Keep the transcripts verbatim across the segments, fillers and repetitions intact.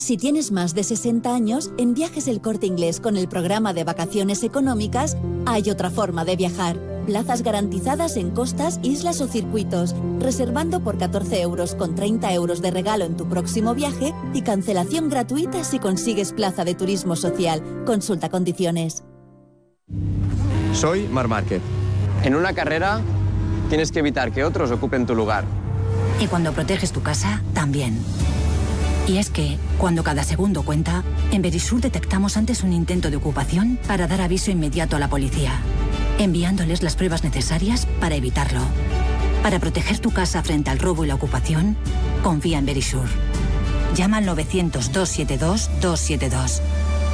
Si tienes más de sesenta años, en Viajes El Corte Inglés con el programa de vacaciones económicas hay otra forma de viajar. Plazas garantizadas en costas, islas o circuitos, reservando por catorce euros con treinta euros de regalo en tu próximo viaje y cancelación gratuita si consigues plaza de turismo social. Consulta condiciones. Soy Marc Márquez. En una carrera tienes que evitar que otros ocupen tu lugar. Y cuando proteges tu casa, también. Y es que, cuando cada segundo cuenta, en Verisur detectamos antes un intento de ocupación para dar aviso inmediato a la policía, enviándoles las pruebas necesarias para evitarlo. Para proteger tu casa frente al robo y la ocupación, confía en Verisur. Llama al novecientos, doscientos setenta y dos, doscientos setenta y dos.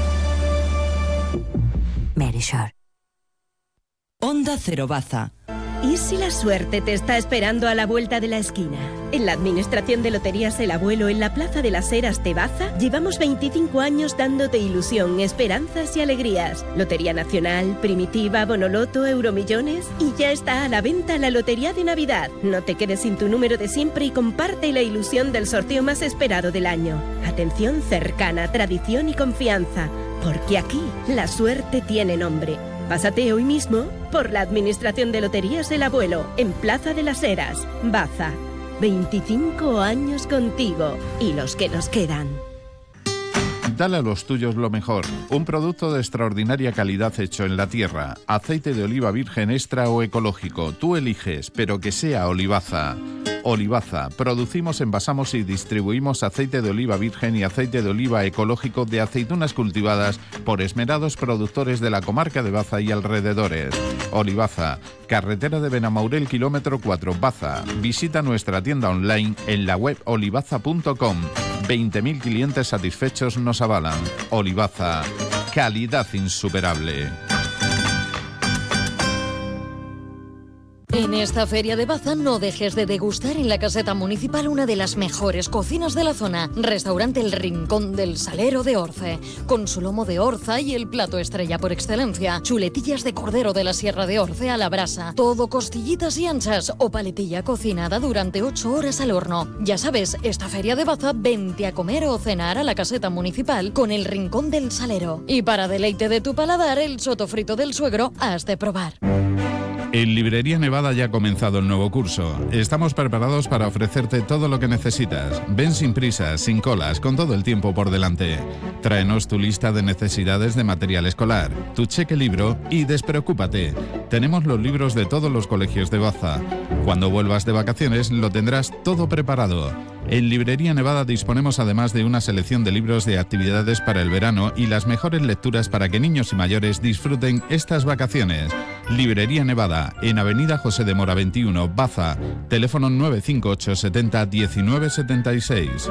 Verisur. Onda Cero Baza. ¿Y si la suerte te está esperando a la vuelta de la esquina? En la Administración de Loterías El Abuelo, en la Plaza de las Heras de Baza, llevamos veinticinco años dándote ilusión, esperanzas y alegrías. Lotería Nacional, Primitiva, Bonoloto, Euromillones, y ya está a la venta la Lotería de Navidad. No te quedes sin tu número de siempre y comparte la ilusión del sorteo más esperado del año. Atención cercana, tradición y confianza, porque aquí la suerte tiene nombre. Pásate hoy mismo por la Administración de Loterías El Abuelo, en Plaza de las Heras, Baza. veinticinco años contigo y los que nos quedan. Dale a los tuyos lo mejor. Un producto de extraordinaria calidad hecho en la tierra. Aceite de oliva virgen extra o ecológico. Tú eliges, pero que sea Olivaza. Olivaza. Producimos, envasamos y distribuimos aceite de oliva virgen y aceite de oliva ecológico de aceitunas cultivadas por esmerados productores de la comarca de Baza y alrededores. Olivaza. Carretera de Benamaurel, kilómetro cuatro, Baza. Visita nuestra tienda online en la web olivaza punto com. veinte mil clientes satisfechos nos avalan. Olivaza. Calidad insuperable. En esta feria de Baza no dejes de degustar en la caseta municipal una de las mejores cocinas de la zona. Restaurante El Rincón del Salero de Orce, con su lomo de orza y el plato estrella por excelencia. Chuletillas de cordero de la Sierra de Orce a la brasa. Todo costillitas y anchas o paletilla cocinada durante ocho horas al horno. Ya sabes, esta feria de Baza, vente a comer o cenar a la caseta municipal con El Rincón del Salero. Y para deleite de tu paladar, el soto frito del suegro has de probar. En Librería Nevada ya ha comenzado el nuevo curso. Estamos preparados para ofrecerte todo lo que necesitas. Ven sin prisas, sin colas, con todo el tiempo por delante. Tráenos tu lista de necesidades de material escolar, tu cheque libro y despreocúpate. Tenemos los libros de todos los colegios de Baza. Cuando vuelvas de vacaciones lo tendrás todo preparado. En Librería Nevada disponemos además de una selección de libros de actividades para el verano y las mejores lecturas para que niños y mayores disfruten estas vacaciones. Librería Nevada, en Avenida José de Mora veintiuno, Baza. Teléfono nueve cinco ocho setenta diecinueve setenta y seis.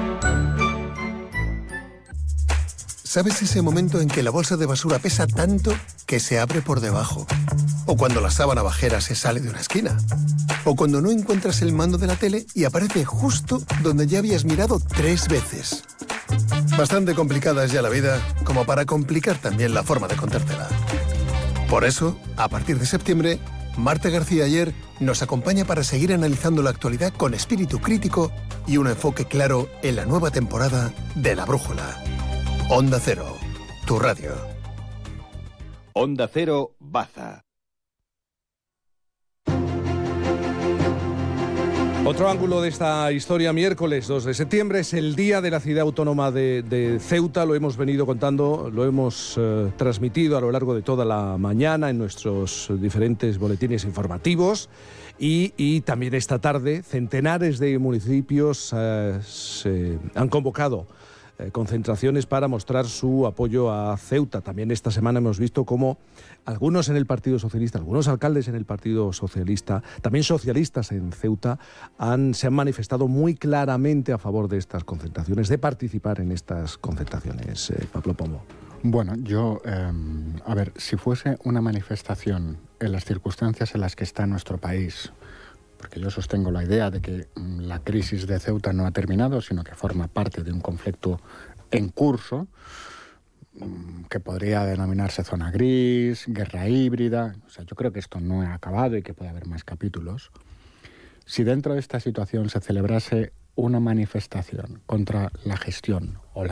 ¿Sabes ese momento en que la bolsa de basura pesa tanto que se abre por debajo? O cuando la sábana bajera se sale de una esquina. O cuando no encuentras el mando de la tele y aparece justo donde ya habías mirado tres veces. Bastante complicada es ya la vida como para complicar también la forma de contártela. Por eso, a partir de septiembre, Marta García Ayer nos acompaña para seguir analizando la actualidad con espíritu crítico y un enfoque claro en la nueva temporada de La Brújula. Onda Cero, tu radio. Onda Cero, Baza. Otro ángulo de esta historia, miércoles dos de septiembre, es el Día de la Ciudad Autónoma de, de Ceuta. Lo hemos venido contando, lo hemos eh, transmitido a lo largo de toda la mañana en nuestros diferentes boletines informativos. Y, y también esta tarde, centenares de municipios eh, se han convocado eh, concentraciones para mostrar su apoyo a Ceuta. También esta semana hemos visto cómo algunos en el Partido Socialista, algunos alcaldes en el Partido Socialista, también socialistas en Ceuta, han, se han manifestado muy claramente a favor de estas concentraciones, de participar en estas concentraciones. Eh, Pablo Pomo. Bueno, yo, eh, a ver, si fuese una manifestación en las circunstancias en las que está nuestro país, porque yo sostengo la idea de que mm, la crisis de Ceuta no ha terminado, sino que forma parte de un conflicto en curso, que podría denominarse zona gris, guerra híbrida. O sea, yo creo que esto no ha acabado y que puede haber más capítulos. Si dentro de esta situación se celebrase una manifestación contra la gestión o la